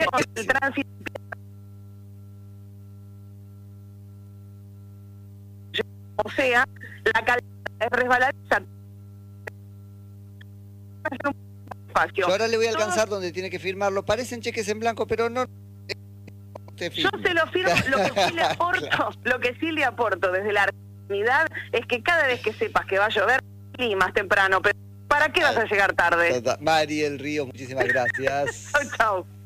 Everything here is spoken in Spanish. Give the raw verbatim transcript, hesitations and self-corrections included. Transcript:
el tránsito, o sea, la calidad es resbaladiza. Yo ahora le voy a alcanzar donde tiene que firmarlo. Parecen cheques en blanco, pero no. Yo se lo firmo. Lo que sí le aporto, lo que sí le aporto desde la unidad es que cada vez que sepas que va a llover, y más temprano, pero ¿para qué vas a llegar tarde? Mari del Río, muchísimas gracias. Chau, chau.